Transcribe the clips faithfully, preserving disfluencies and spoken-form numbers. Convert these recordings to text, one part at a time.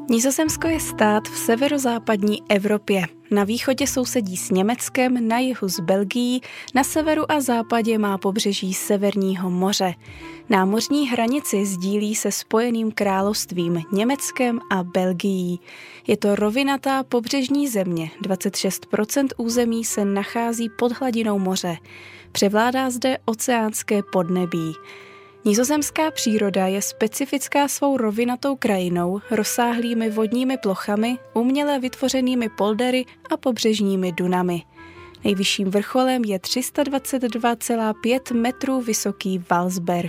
Nizozemsko je stát v severozápadní Evropě. Na východě sousedí s Německem, na jihu s Belgií, na severu a západě má pobřeží Severního moře. Námořní hranici sdílí se Spojeným královstvím, Německem a Belgií. Je to rovinatá pobřežní země, dvacet šest procent území se nachází pod hladinou moře. Převládá zde oceánské podnebí. Nizozemská příroda je specifická svou rovinatou krajinou, rozsáhlými vodními plochami, uměle vytvořenými poldery a pobřežními dunami. Nejvyšším vrcholem je tři sta dvacet dva celá pět metrů vysoký Valsberg.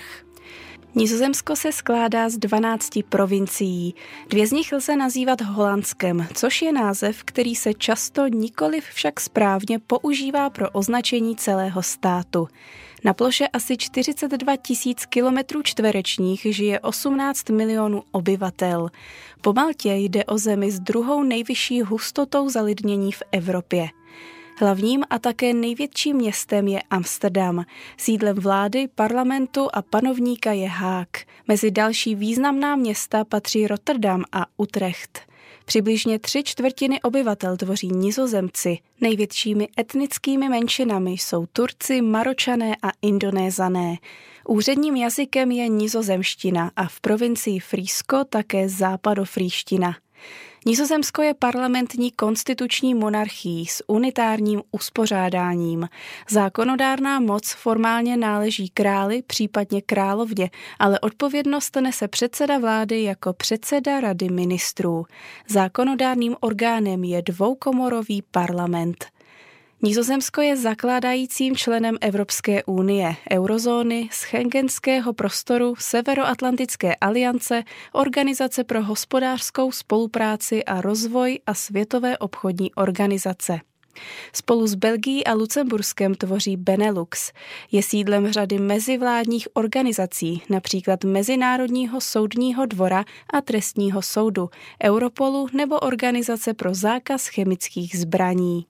Nizozemsko se skládá z dvanácti provincií. Dvě z nich lze nazývat Holandskem, což je název, který se často, nikoliv však správně, používá pro označení celého státu. Na ploše asi čtyřicet dva tisíc kilometrů čtverečních žije osmnáct milionů obyvatel. Po Maltě jde o zemi s druhou nejvyšší hustotou zalidnění v Evropě. Hlavním a také největším městem je Amsterdam. Sídlem vlády, parlamentu a panovníka je Haag. Mezi další významná města patří Rotterdam a Utrecht. Přibližně tři čtvrtiny obyvatel tvoří Nizozemci. Největšími etnickými menšinami jsou Turci, Maročané a Indonézané. Úředním jazykem je nizozemština a v provincii Frýsko také západofrýština. Nizozemsko je parlamentní konstituční monarchií s unitárním uspořádáním. Zákonodárná moc formálně náleží králi, případně královně, ale odpovědnost nese předseda vlády jako předseda rady ministrů. Zákonodárným orgánem je dvoukomorový parlament. Nizozemsko je zakládajícím členem Evropské unie, eurozóny, schengenského prostoru, Severoatlantické aliance, Organizace pro hospodářskou spolupráci a rozvoj a Světové obchodní organizace. Spolu s Belgií a Lucemburskem tvoří Benelux. Je sídlem řady mezivládních organizací, například Mezinárodního soudního dvora a trestního soudu, Europolu nebo Organizace pro zákaz chemických zbraní.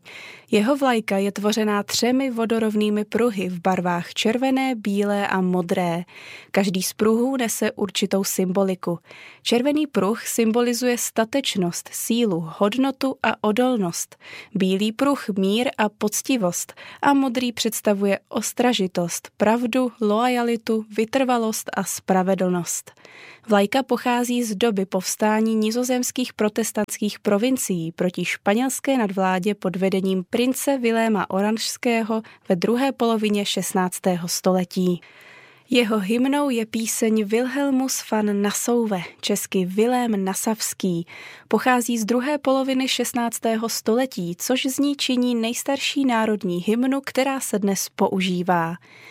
Jeho vlajka je tvořená třemi vodorovnými pruhy v barvách červené, bílé a modré. Každý z pruhů nese určitou symboliku. Červený pruh symbolizuje statečnost, sílu, hodnotu a odolnost. Bílý pruh mír a poctivost a modrý představuje ostražitost, pravdu, loajalitu, vytrvalost a spravedlnost. Vlajka pochází z doby povstání nizozemských protestantských provincií proti španělské nadvládě pod vedením prince Viléma Oranžského ve druhé polovině šestnáctého století. Jeho hymnou je píseň Wilhelmus van Nassauwe, česky Vilém Nasavský. Pochází z druhé poloviny šestnáctého století, což z ní činí nejstarší národní hymnu, která se dnes používá.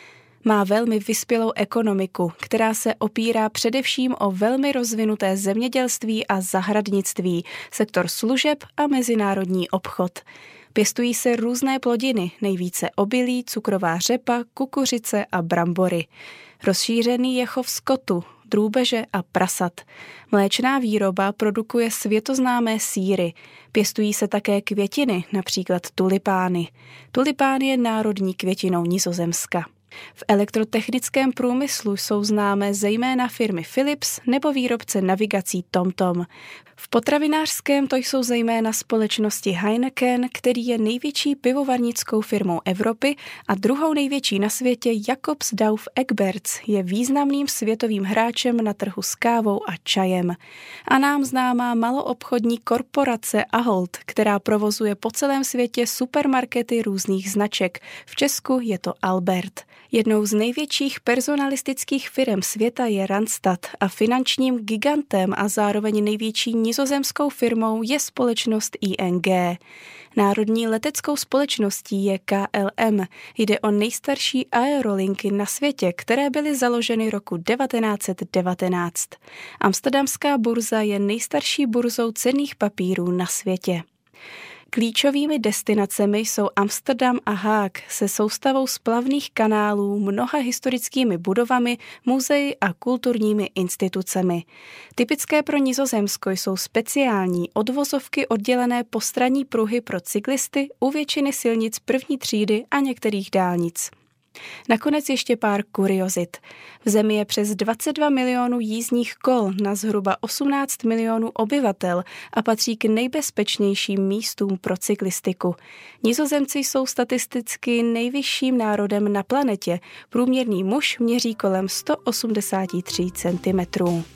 Má velmi vyspělou ekonomiku, která se opírá především o velmi rozvinuté zemědělství a zahradnictví, sektor služeb a mezinárodní obchod. Pěstují se různé plodiny, nejvíce obilí, cukrová řepa, kukuřice a brambory. Rozšířený je chov skotu, drůbeže a prasat. Mléčná výroba produkuje světoznámé sýry. Pěstují se také květiny, například tulipány. Tulipán je národní květinou Nizozemska. V elektrotechnickém průmyslu jsou známé zejména firmy Philips nebo výrobce navigací TomTom. V potravinářském to jsou zejména společnosti Heineken, který je největší pivovarnickou firmou Evropy, a druhou největší na světě Jacobs Douwe Egberts je významným světovým hráčem na trhu s kávou a čajem. A nám známá maloobchodní korporace Ahold, která provozuje po celém světě supermarkety různých značek. V Česku je to Albert. Jednou z největších personalistických firem světa je Randstad a finančním gigantem a zároveň největší nizozemskou firmou je společnost I N G. Národní leteckou společností je K L M. Jde o nejstarší aerolinky na světě, které byly založeny roku devatenáct set devatenáct. Amsterdamská burza je nejstarší burzou cenných papírů na světě. Klíčovými destinacemi jsou Amsterdam a Haag se soustavou splavných kanálů, mnoha historickými budovami, muzeji a kulturními institucemi. Typické pro Nizozemsko jsou speciální odvozovky oddělené postranní pruhy pro cyklisty u většiny silnic první třídy a některých dálnic. Nakonec ještě pár kuriozit. V zemi je přes dvacet dva milionů jízdních kol na zhruba osmnáct milionů obyvatel a patří k nejbezpečnějším místům pro cyklistiku. Nizozemci jsou statisticky nejvyšším národem na planetě. Průměrný muž měří kolem sto osmdesát tři centimetrů.